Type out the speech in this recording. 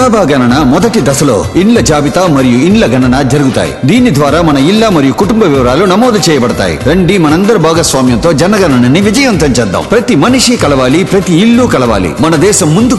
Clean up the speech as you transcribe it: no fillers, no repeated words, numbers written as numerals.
జనాభా గణన మొదటి దశలో ఇండ్ల జాబితా మరియు ఇండ్ల గణన జరుగుతాయి. దీని ద్వారా మన ఇళ్ల మరియు కుటుంబ వివరాలు నమోదు చేయబడతాయి. రండి మనందరి భాగస్వామ్యంతో జనగణనని విజయవంతం చేద్దాం. ప్రతి మనిషి కలవాలి, ప్రతి ఇల్లు కలవాలి. మన దేశం ముందుకు